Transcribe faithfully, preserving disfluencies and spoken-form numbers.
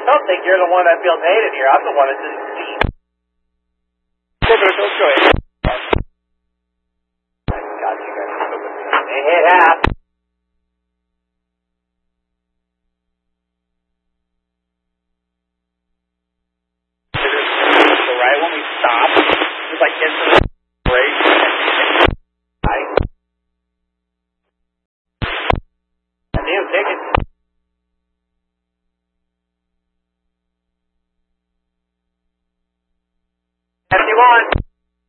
don't think you're the one that feels hated here. I'm the one that didn't see. Don't go ahead. God, you guys are stupid. They hit half. So right when we stop, just like instant break. Right. Damn ticket. fifty-one.